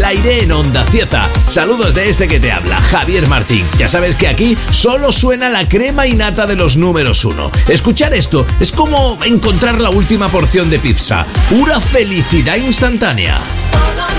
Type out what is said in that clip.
aire en Onda Cieza. Saludos de este que te habla, Javier Martín. Ya sabes que aquí solo suena la crema y nata de los números 1. Escuchar esto es como encontrar la última porción de pizza. Pura felicidad instantánea.